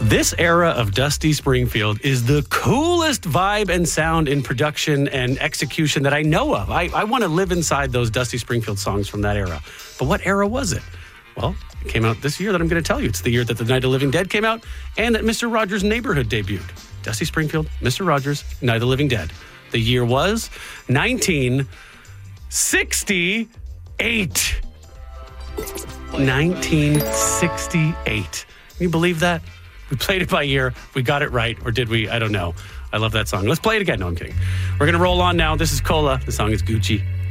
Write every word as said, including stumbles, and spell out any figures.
This era of Dusty Springfield is the coolest vibe and sound in production and execution that I know of. I, I want to live inside those Dusty Springfield songs from that era. But what era was it? Well, it came out this year that I'm going to tell you. It's the year that The Night of the Living Dead came out and that Mister Rogers' Neighborhood debuted. Dusty Springfield, Mister Rogers, Night of the Living Dead. The year was nineteen sixty-eight. nineteen sixty-eight. Can you believe that? We played it by year. We got it right. Or did we? I don't know. I love that song. Let's play it again. No, I'm kidding. We're going to roll on now. This is Cola. The song is Gucci.